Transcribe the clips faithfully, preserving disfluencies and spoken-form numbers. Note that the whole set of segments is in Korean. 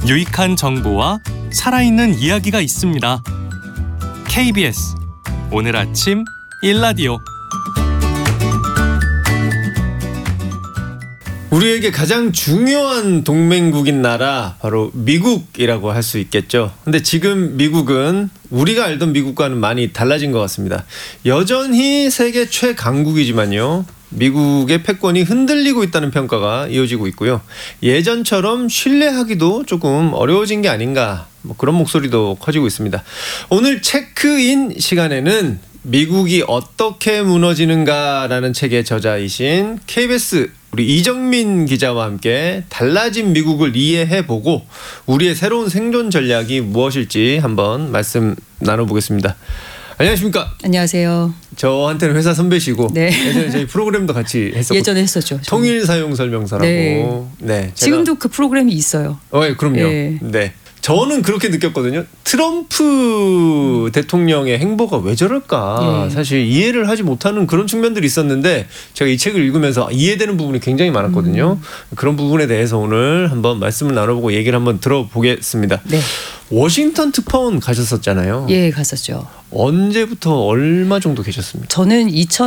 유익한 정보와 살아있는 이야기가 있습니다. 케이비에스 오늘 아침 일라디오. 우리에게 가장 중요한 동맹국인 나라 바로 미국이라고 할 수 있겠죠. 근데 지금 미국은 우리가 알던 미국과는 많이 달라진 것 같습니다. 여전히 세계 최강국이지만요, 미국의 패권이 흔들리고 있다는 평가가 이어지고 있고요. 예전처럼 신뢰하기도 조금 어려워진 게 아닌가, 뭐 그런 목소리도 커지고 있습니다. 오늘 체크인 시간에는 미국이 어떻게 무너지는가라는 책의 저자이신 케이비에스 우리 이정민 기자와 함께 달라진 미국을 이해해보고 우리의 새로운 생존 전략이 무엇일지 한번 말씀 나눠보겠습니다. 안녕하십니까? 안녕하세요. 저한테는 회사 선배시고, 네. 예전에 저희 프로그램도 같이 했었고, 예전에 했었죠. 저는. 통일 사용 설명서라고. 네. 네, 제가 지금도 그 프로그램이 있어요. 어, 예, 그럼요. 네. 네. 저는 그렇게 느꼈거든요. 트럼프 대통령의 행보가 왜 저럴까? 네. 사실 이해를 하지 못하는 그런 측면들이 있었는데 제가 이 책을 읽으면서 이해되는 부분이 굉장히 많았거든요. 음. 그런 부분에 대해서 오늘 한번 말씀을 나눠보고 얘기를 한번 들어보겠습니다. 네. 워싱턴 특파원 가셨었잖아요. 예, 갔었죠. 언제부터 얼마 정도 계셨습니까? 저는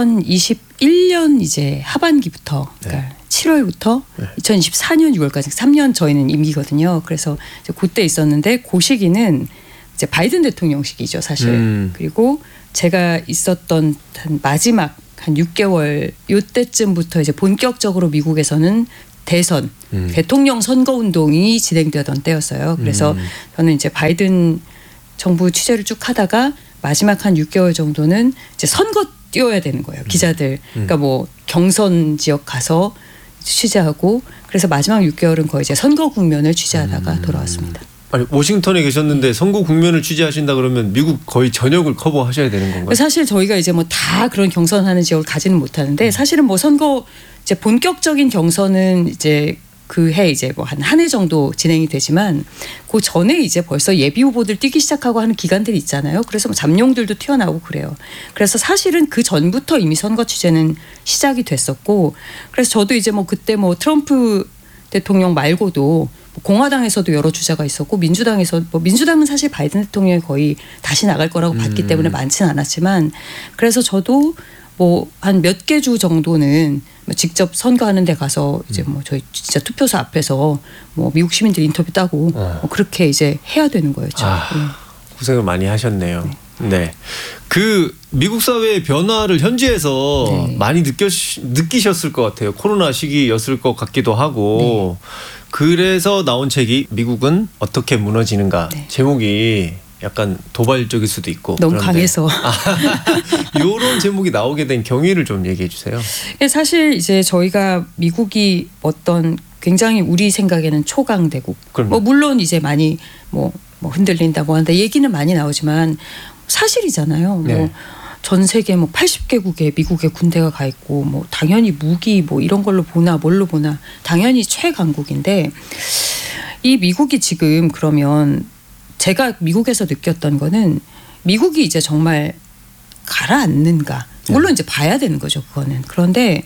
이천이십일 년 이제 하반기부터, 그러니까 네. 칠월부터 네. 이천이십사 년 유월까지 삼 년 저희는 임기거든요. 그래서 이제 그때 있었는데 그 시기는 이제 바이든 대통령 시기죠, 사실. 음. 그리고 제가 있었던 한 마지막 한 육 개월 요때쯤부터 이제 본격적으로 미국에서는 대선, 음. 대통령 선거 운동이 진행되던 때였어요. 그래서 음. 저는 이제 바이든 정부 취재를 쭉 하다가 마지막 한 육 개월 정도는 이제 선거 뛰어야 되는 거예요. 기자들. 음. 그러니까 뭐 경선 지역 가서 취재하고, 그래서 마지막 육 개월은 거의 이제 선거 국면을 취재하다가 음. 돌아왔습니다. 아니, 워싱턴에 계셨는데 선거 국면을 취재하신다 그러면 미국 거의 전역을 커버하셔야 되는 건가요? 사실 저희가 이제 뭐 다 그런 경선하는 지역을 가지는 못하는데, 사실은 뭐 선거 이제 본격적인 경선은 이제 그 해 이제 뭐 한 한 해 정도 진행이 되지만 그 전에 이제 벌써 예비 후보들 뛰기 시작하고 하는 기간들이 있잖아요. 그래서 뭐 잠룡들도 튀어나오고 그래요. 그래서 사실은 그 전부터 이미 선거 취재는 시작이 됐었고, 그래서 저도 이제 뭐 그때 뭐 트럼프 대통령 말고도 공화당에서도 여러 주자가 있었고, 민주당에서 뭐 민주당은 사실 바이든 대통령이 거의 다시 나갈 거라고 음. 봤기 때문에 많지는 않았지만, 그래서 저도 뭐 한 몇 개 주 정도는 직접 선거하는 데 가서 이제 뭐 저희 진짜 투표소 앞에서 뭐 미국 시민들 인터뷰 따고 어. 뭐 그렇게 이제 해야 되는 거였죠. 아, 네. 고생을 많이 하셨네요. 네. 네. 그 미국 사회의 변화를 현지에서 네. 많이 느껴 느끼셨을 것 같아요. 코로나 시기였을 것 같기도 하고. 네. 그래서 나온 책이 미국은 어떻게 무너지는가. 네. 제목이 약간 도발적일 수도 있고. 너무 그런데. 강해서. 이런 제목이 나오게 된 경위를 좀 얘기해 주세요. 사실 이제 저희가 미국이 어떤 굉장히 우리 생각에는 초강대국. 그럼요. 뭐 물론 이제 많이 뭐, 뭐 흔들린다고 하는데 얘기는 많이 나오지만 사실이잖아요. 네. 뭐 전 세계 뭐 팔십 개국에 미국의 군대가 가 있고, 뭐 당연히 무기 뭐 이런 걸로 보나 뭘로 보나 당연히 최강국인데, 이 미국이 지금 그러면 제가 미국에서 느꼈던 거는 미국이 이제 정말 가라앉는가. 물론 이제 봐야 되는 거죠, 그거는. 그런데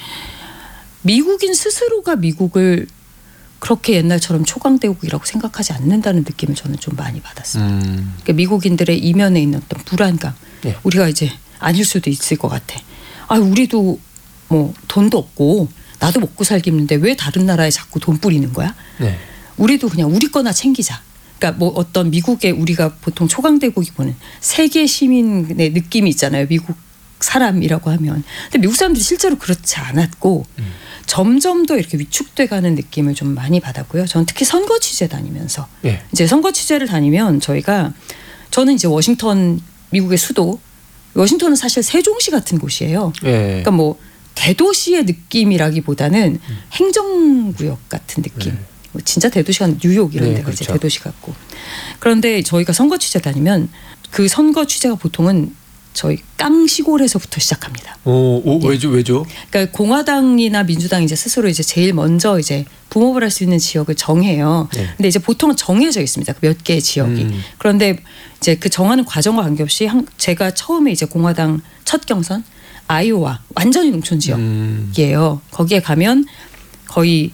미국인 스스로가 미국을 그렇게 옛날처럼 초강대국이라고 생각하지 않는다는 느낌을 저는 좀 많이 받았어요. 음. 그러니까 미국인들의 이면에 있는 어떤 불안감. 예. 우리가 이제 아닐 수도 있을 것 같아. 아, 우리도 뭐 돈도 없고 나도 먹고 살기 힘든데 왜 다른 나라에 자꾸 돈 뿌리는 거야? 네. 우리도 그냥 우리 거나 챙기자. 그러니까 뭐 어떤 미국의 우리가 보통 초강대국이 보는 세계 시민의 느낌이 있잖아요. 미국 사람이라고 하면. 근데 미국 사람들이 실제로 그렇지 않았고 음. 점점 더 이렇게 위축돼가는 느낌을 좀 많이 받았고요. 저는 특히 선거 취재 다니면서 예. 이제 선거 취재를 다니면 저희가 저는 이제 워싱턴 미국의 수도 워싱턴은 사실 세종시 같은 곳이에요. 예. 그러니까 뭐 대도시의 느낌이라기보다는 음. 행정구역 같은 느낌. 네. 뭐 진짜 대도시가 뉴욕 이런 네, 데가 그렇죠. 이제 대도시 같고. 그런데 저희가 선거 취재 다니면 그 선거 취재가 보통은 저희 깡시골에서부터 시작합니다. 오, 오 예. 왜죠, 왜죠? 그러니까 공화당이나 민주당 이제 스스로 이제 제일 먼저 이제 붐업을 할 수 있는 지역을 정해요. 네. 근데 이제 보통은 정해져 있습니다. 그 몇 개의 지역이. 음. 그런데 이제 그 정하는 과정과 관계없이 한, 제가 처음에 이제 공화당 첫 경선 아이오와 완전히 농촌 지역이에요. 음. 거기에 가면 거의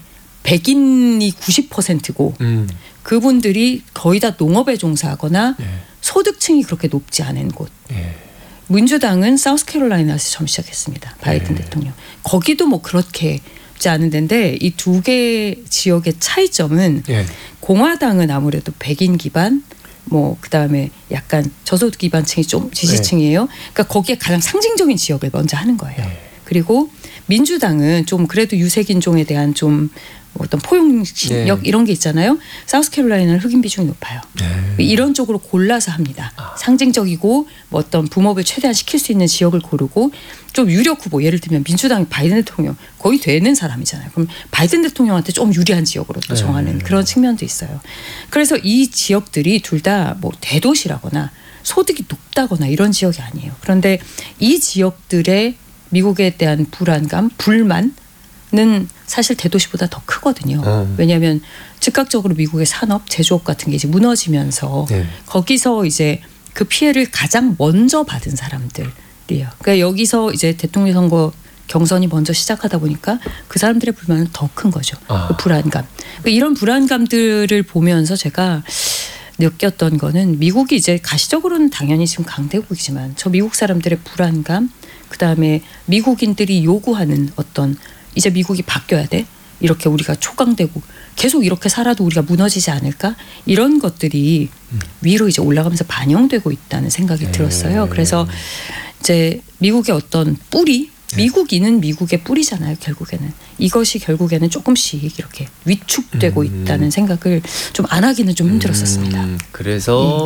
백인이 구십 퍼센트고 음. 그분들이 거의 다 농업에 종사하거나 예. 소득층이 그렇게 높지 않은 곳. 예. 민주당은 사우스캐롤라이나에서 처음 시작했습니다. 바이든 예. 대통령. 거기도 뭐 그렇게 지 않은 데인데 이 두 개 지역의 차이점은 예. 공화당은 아무래도 백인 기반 뭐 그다음에 약간 저소득 기반층이 좀 지지층이에요. 그러니까 거기에 가장 상징적인 지역을 먼저 하는 거예요. 예. 그리고 민주당은 좀 그래도 유색인종에 대한 좀 어떤 포용력 네. 이런 게 있잖아요. 사우스캐롤라이나는 흑인 비중이 높아요. 네. 이런 쪽으로 골라서 합니다. 아. 상징적이고 뭐 어떤 붐업을 최대한 시킬 수 있는 지역을 고르고 좀 유력 후보 예를 들면 민주당이 바이든 대통령 거의 되는 사람이잖아요. 그럼 바이든 대통령한테 좀 유리한 지역으로 또 정하는 네. 그런 측면도 있어요. 그래서 이 지역들이 둘 다 뭐 대도시라거나 소득이 높다거나 이런 지역이 아니에요. 그런데 이 지역들의 미국에 대한 불안감, 불만은 사실 대도시보다 더 크거든요. 음. 왜냐하면 즉각적으로 미국의 산업, 제조업 같은 게 이제 무너지면서 네. 거기서 이제 그 피해를 가장 먼저 받은 사람들이에요. 그러니까 여기서 이제 대통령 선거 경선이 먼저 시작하다 보니까 그 사람들의 불만은 더 큰 거죠. 아. 그 불안감. 그러니까 이런 불안감들을 보면서 제가 느꼈던 거는 미국이 이제 가시적으로는 당연히 지금 강대국이지만 저 미국 사람들의 불안감, 그다음에 미국인들이 요구하는 어떤 이제 미국이 바뀌어야 돼. 이렇게 우리가 초강대국 계속 이렇게 살아도 우리가 무너지지 않을까? 이런 것들이 위로 이제 올라가면서 반영되고 있다는 생각이 들었어요. 그래서 이제 미국의 어떤 뿌리, 미국인은 미국의 뿌리잖아요. 결국에는 이것이 결국에는 조금씩 이렇게 위축되고 있다는 생각을 좀 안 하기는 좀 힘들었었습니다. 음, 그래서